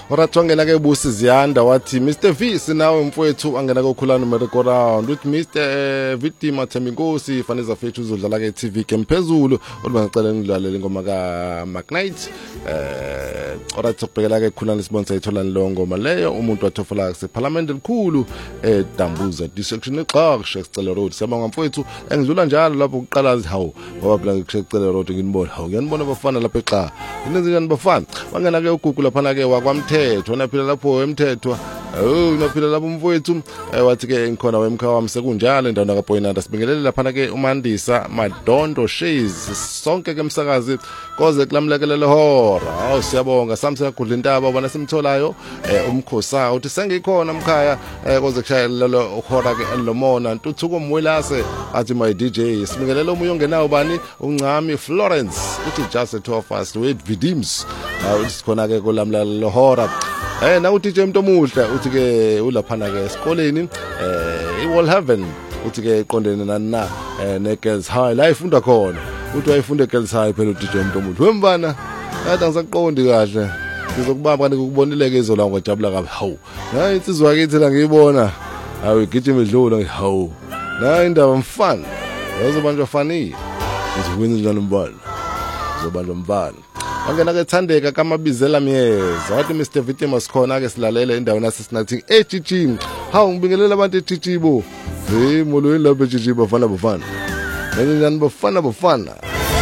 Orathongena ke Busi Ziyanda wathi Mr V sinawe mfowethu angena kokhulana mereko round uthi Mr Victim Thembinkosi fanele afethu uzodlala ke TV game phezulu olubangicela ngidlalele ingoma ka Magnite orathi ubhekela ke khulana sponsor ethola ngoma leyo umuntu wathofola ke parliament elikhulu eDambuza district eXhaka sicela road siyabonga mfowethu engidlula njalo lapho uqala hawu ngoba phela kusecela road nginibona hawu ngiyanibona bafana lapha eXhaka inenze njani bafana bangena ke uGoogle lapha ke wakwamthetho naphila lapho wemthethwa naphila lapho mfowethu wathi ke ngikhona wemkha wami sekunjalo endaweni kaPoyinanda sibingelele lapha ke uMandisa Madondo Shays sonke ke emsakazi koze kulamlekelele hora hawu siyabonga samse kudla intaba bona simtholayo umkhosa uthi sengikhona mkhaya koze kushayela lo hora ke elomona ntuthuko mwelase athi my DJ sibingelele umuntu ongenayo bani uncami Florence uthi just 12 us with Vidims usikhona ke kulamlekelele hora na uTJ Mntomuhle uthi ke ulaphana ke esikoleni iWall Heaven uthi ke iqondene nani na neGirls High la ifunda khona uthi wayifunda eGirls High phela uTJ Mntomuhle wembana kade ngisaqondi kahle ngizokubamba ngikubonile ke izola ngojabula kabi hawu hayi insizwa yakithi la ngiyibona hawu igijima idlula hawu la indaba mfana uzobanjwa fani ngizokwenza njalo mbalo uzobanjwa mbalo angena ke Thandeka kaMabizela Miyeza wathi Mr Victim asikhona ke silalele endaweni asesinathi eJiji hawu ngibingelela abantu eJijibo molweni lapha eJijibo bafana njani bafana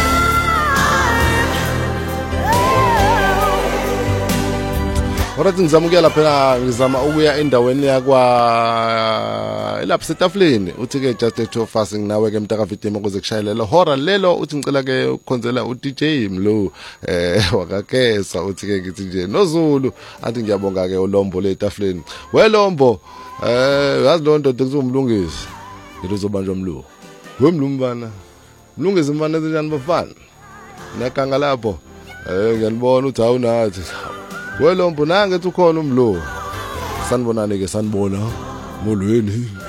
Orathi ngizamukela phela ngizama ukuya endaweni yakwa lapha setafuleni uthi ke just 12 us nginawe ke mntaka Victim ukuze kushayelela hora lelo uthi ngicela ke ukukhonzela uDJ Mlo wakakesa uthi ke ngithi nje noZulu athi ngiyabonga ke uLombo letafuleni welombo yazi lo ndoda kuzomlungisi ngizobanjwa Mlo wemlumbana mlungisi mfana njani bafana nakanga lapho ngiyanibona uthi awunathi welombo nange ukhona umlo sanibonane ke sanibona molweni